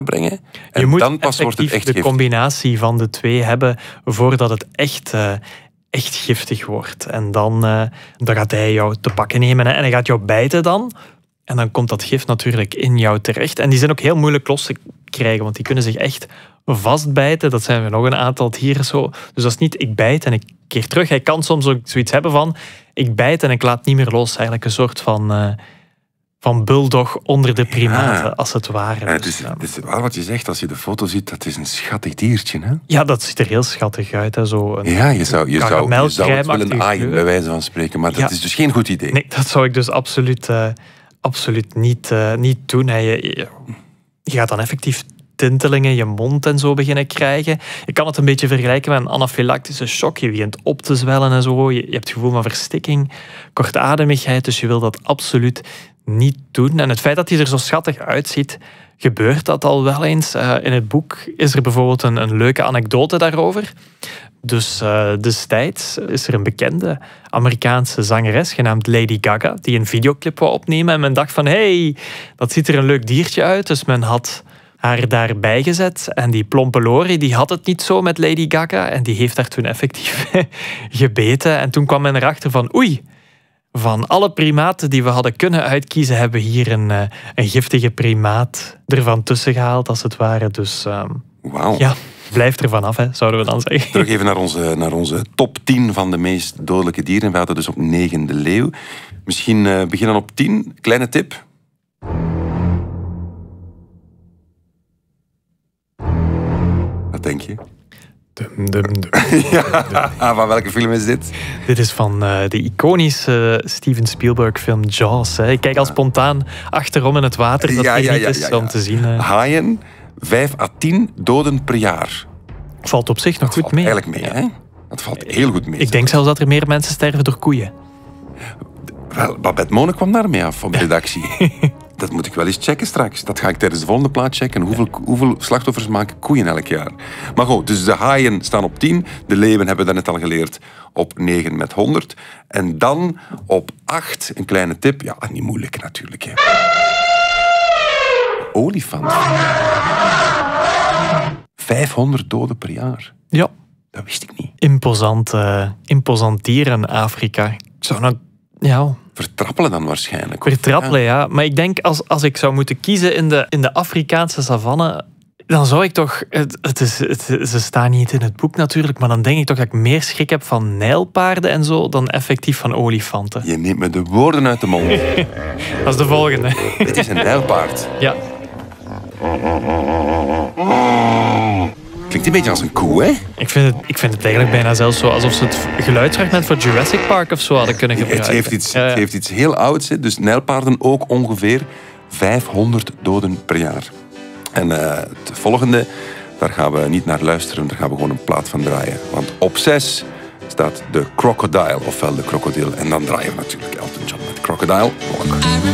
brengen. En je moet dan pas wordt het echt de giftig. combinatie van de twee hebben voordat het echt giftig wordt. En dan gaat hij jou te pakken nemen en hij gaat jou bijten dan. En dan komt dat gif natuurlijk in jou terecht. En die zijn ook heel moeilijk los te krijgen, want die kunnen zich echt vastbijten. Dat zijn er nog een aantal hier zo. Dus dat is niet ik bijt en ik keer terug. Hij kan soms ook zoiets hebben van ik bijt en ik laat niet meer los. Eigenlijk een soort van bulldog onder de primaten, als het ware. Het is waar wat je zegt, als je de foto ziet, dat is een schattig diertje. Hè? Ja, dat ziet er heel schattig uit. Hè? Zo Je zou het willen aaien, bij wijze van spreken. Maar dat is dus geen goed idee. Nee, dat zou ik dus absoluut niet doen. Je gaat dan effectief tintelingen in je mond en zo beginnen krijgen. Je kan het een beetje vergelijken met een anafylactische shock. Je begint op te zwellen en zo. Je hebt het gevoel van verstikking, kortademigheid. Dus je wil dat absoluut niet doen. En het feit dat hij er zo schattig uitziet, gebeurt dat al wel eens. In het boek is er bijvoorbeeld een leuke anekdote daarover. Dus destijds is er een bekende Amerikaanse zangeres genaamd Lady Gaga die een videoclip wou opnemen. En men dacht van, hey, dat ziet er een leuk diertje uit. Dus men had haar daarbij gezet. En die plompe Lori, die had het niet zo met Lady Gaga. En die heeft haar toen effectief gebeten. En toen kwam men erachter van, oei, van alle primaten die we hadden kunnen uitkiezen, hebben we hier een giftige primaat ervan tussen gehaald, als het ware. Dus Wauw. Ja, blijf er vanaf, zouden we dan zeggen. Terug even naar onze top 10 van de meest dodelijke dieren. We hadden dus op 9 de leeuw. Misschien beginnen op 10. Kleine tip. Wat denk je? Van welke film is dit? Dit is van de iconische Steven Spielberg film Jaws. Ik kijk al spontaan achterom in het water. Dat niet is om te zien. Haaien, 5 à 10 doden per jaar. Valt op zich nog goed mee. Eigenlijk mee, hè? Dat valt heel goed mee. Ik denk zelfs dat er meer mensen sterven door koeien. Wel, Babette Monen kwam daarmee af op de redactie. Dat moet ik wel eens checken straks. Dat ga ik tijdens de volgende plaat checken. Hoeveel slachtoffers maken koeien elk jaar? Maar goed, dus de haaien staan op 10. De leeuwen hebben we net al geleerd op 9 met 100. En dan op 8, een kleine tip. Ja, niet moeilijk natuurlijk. Hè. Olifant. 500 doden per jaar. Ja. Dat wist ik niet. Imposant dier in Afrika. Ik zou nou... Ja... Vertrappelen dan waarschijnlijk. Vertrappelen, ja. Maar ik denk, als ik zou moeten kiezen in de Afrikaanse savanne, dan zou ik toch... Ze staan niet in het boek natuurlijk, maar dan denk ik toch dat ik meer schrik heb van nijlpaarden en zo dan effectief van olifanten. Je neemt me de woorden uit de mond. Dat is de volgende. Het is een nijlpaard. Ja. Klinkt een beetje als een koe, hè? Ik vind het eigenlijk bijna zelfs zo alsof ze het geluidsfragment voor Jurassic Park of zo hadden kunnen gebruiken. Het heeft iets heel ouds, hè? Dus nijlpaarden ook ongeveer 500 doden per jaar. En het volgende, daar gaan we niet naar luisteren, daar gaan we gewoon een plaat van draaien. Want op 6 staat de Crocodile, ofwel de krokodil. En dan draaien we natuurlijk Elton John met Crocodile.